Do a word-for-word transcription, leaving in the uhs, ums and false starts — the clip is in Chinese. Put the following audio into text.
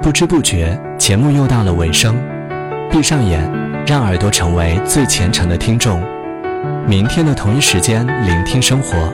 不知不觉，节目又到了尾声。闭上眼，让耳朵成为最虔诚的听众。明天的同一时间，聆听生活。